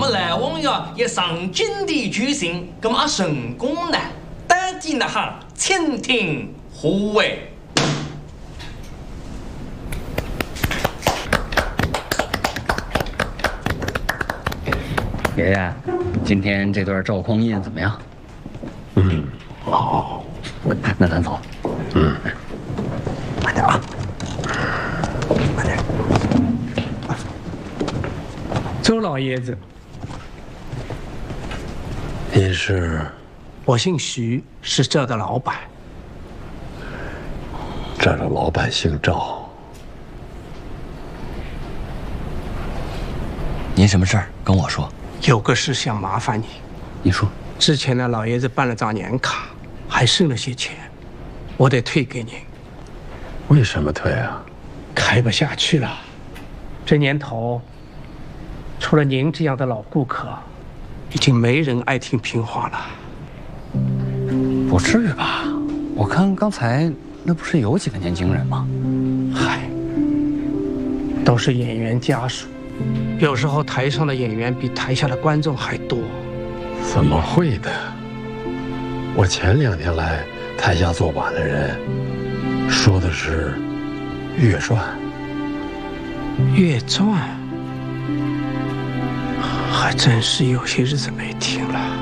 么来往呀也上紧的举行，那么成功呢？大家呢哈，请听护卫。 爷爷，今天这段照空印怎么样？ 好。 那咱走。 慢点啊，慢点。 周老爷子， 您是？ 我姓徐，是这的老板。 这儿的老板姓赵。 您什么事儿跟我说？ 有个事想麻烦你。 你说。 之前呢，老爷子办了张年卡，还剩了些钱，我得退给您。 为什么退啊？ 开不下去了。这年头，除了您这样的老顾客，已经没人爱听评话了。 不至于吧？我看刚才那不是有几个年轻人吗？ 嗨，都是演员家属，有时候台上的演员比台下的观众还多。 怎么会的？我前2天来台下做板的人说的是月赚。 月赚，还真是有些日子没听了。